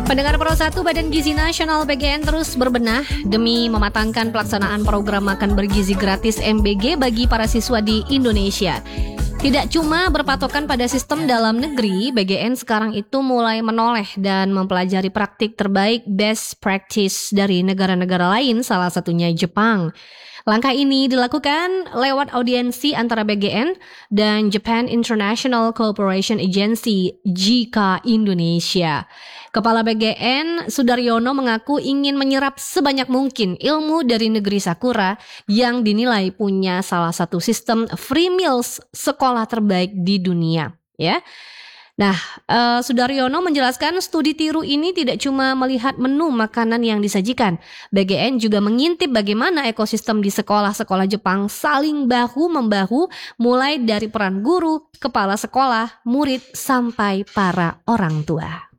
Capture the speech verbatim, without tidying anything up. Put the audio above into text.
Pendengar Pro satu, Badan Gizi Nasional B G N terus berbenah demi mematangkan pelaksanaan program makan bergizi gratis M B G bagi para siswa di Indonesia. Tidak cuma berpatokan pada sistem dalam negeri, B G N sekarang itu mulai menoleh dan mempelajari praktik terbaik best practice dari negara-negara lain, salah satunya Jepang. Langkah ini dilakukan lewat audiensi antara B G N dan Japan International Cooperation Agency J I C A Indonesia. Kepala B G N Sudaryono mengaku ingin menyerap sebanyak mungkin ilmu dari negeri Sakura yang dinilai punya salah satu sistem free meals sekolah terbaik di dunia, ya. Nah, uh, Sudaryono menjelaskan studi tiru ini tidak cuma melihat menu makanan yang disajikan. B G N juga mengintip bagaimana ekosistem di sekolah-sekolah Jepang saling bahu-membahu, mulai dari peran guru, kepala sekolah, murid, sampai para orang tua.